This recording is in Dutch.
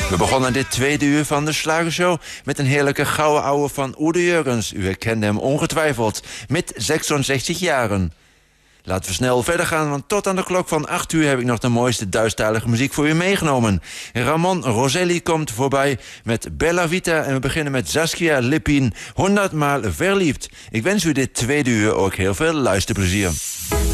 We begonnen dit tweede uur van de Slagershow met een heerlijke gouden ouwe van Udo Jürgens. U herkende hem ongetwijfeld, met 66 jaren. Laten we snel verder gaan, want tot aan de klok van 8 uur heb ik nog de mooiste Duitsstalige muziek voor u meegenomen. Ramon Roselli komt voorbij met Bella Vita en we beginnen met Saskia Lippin, 100 maal verliefd. Ik wens u dit tweede uur ook heel veel luisterplezier.